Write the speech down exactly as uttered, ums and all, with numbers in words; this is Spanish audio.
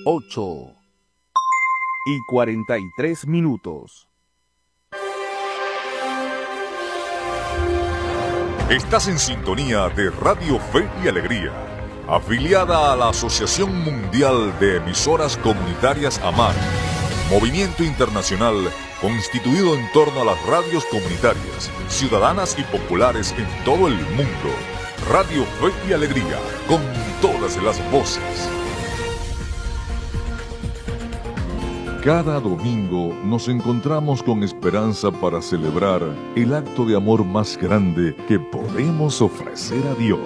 ocho y cuarenta y tres minutos. Estás en sintonía de Radio Fe y Alegría, afiliada a la Asociación Mundial de Emisoras Comunitarias AMAR, movimiento internacional constituido en torno a las radios comunitarias, ciudadanas y populares en todo el mundo. Radio Fe y Alegría, con todas las voces. Cada domingo nos encontramos con esperanza para celebrar el acto de amor más grande que podemos ofrecer a Dios.